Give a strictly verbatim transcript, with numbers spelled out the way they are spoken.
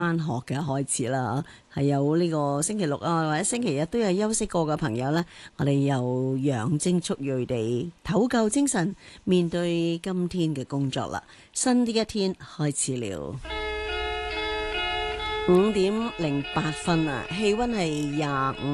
翻學嘅開始啦，係有呢個星期六啊，或者星期日都有休息過嘅朋友呢，我哋又養精蓄銳地唞夠精神，面對今天嘅工作啦。新的一天開始了，五點零八分啊，氣溫係廿五。